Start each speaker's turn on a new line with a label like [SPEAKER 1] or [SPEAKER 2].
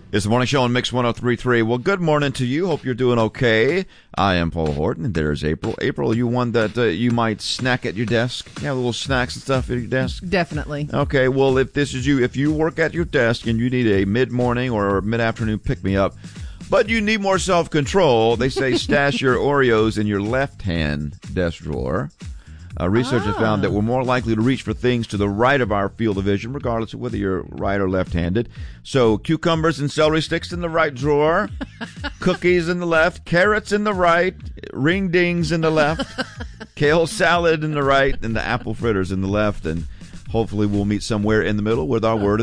[SPEAKER 1] It's the morning show on Mix 103.3. Well, good morning to you. Hope you're doing okay. I am Paul Horton, and there's April. April, are you one that you might snack at your desk? You have little snacks and stuff at your desk?
[SPEAKER 2] Definitely.
[SPEAKER 1] Okay, well, if this is you, if you work at your desk and you need a mid-morning or mid-afternoon pick-me-up, but you need more self-control, they say stash your Oreos in your left-hand desk drawer. Research has found that we're more likely to reach for things to the right of our field of vision, regardless of whether you're right or left-handed. So cucumbers and celery sticks in the right drawer, cookies in the left, carrots in the right, ring dings in the left, kale salad in the right, and the apple fritters in the left. And hopefully we'll meet somewhere in the middle with our word